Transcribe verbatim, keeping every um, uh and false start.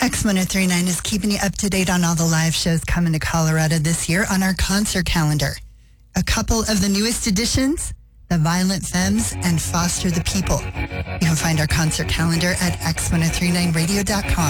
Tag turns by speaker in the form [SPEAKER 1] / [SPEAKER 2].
[SPEAKER 1] X ten thirty-nine is keeping you up to date on all the live shows coming to Colorado this year on our concert calendar. A couple of the newest additions, The Violent Femmes and Foster the People. You can find our concert calendar at x ten thirty-nine radio dot com.